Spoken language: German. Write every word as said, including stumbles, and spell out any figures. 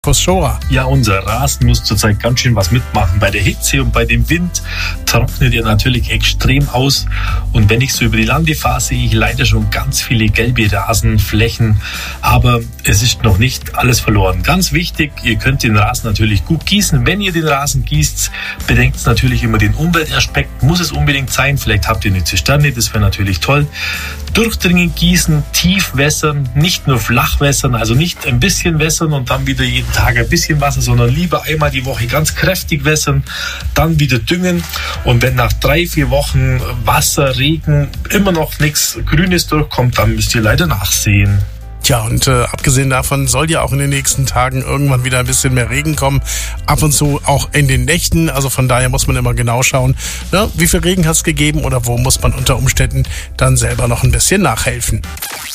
Schora. Ja, unser Rasen muss zurzeit ganz schön was mitmachen. Bei der Hitze und bei dem Wind trocknet er natürlich extrem aus. Und wenn ich so über die Lande fahre, sehe ich leider schon ganz viele gelbe Rasenflächen. Aber es ist noch nicht alles verloren. Ganz wichtig, ihr könnt den Rasen natürlich gut gießen. Wenn ihr den Rasen gießt, bedenkt natürlich immer den Umweltaspekt. Muss es unbedingt sein. Vielleicht habt ihr eine Zisterne, das wäre natürlich toll. Durchdringend gießen, tief wässern, nicht nur flach wässern, also nicht ein bisschen wässern und dann wieder jeden Tag ein bisschen Wasser, sondern lieber einmal die Woche ganz kräftig wässern, dann wieder düngen. Und wenn nach drei, vier Wochen Wasser, Regen immer noch nichts Grünes durchkommt, dann müsst ihr leider nachsehen. Tja, und äh, abgesehen davon soll ja auch in den nächsten Tagen irgendwann wieder ein bisschen mehr Regen kommen. Ab und zu auch in den Nächten. Also von daher muss man immer genau schauen, ne, wie viel Regen hat es gegeben oder wo muss man unter Umständen dann selber noch ein bisschen nachhelfen.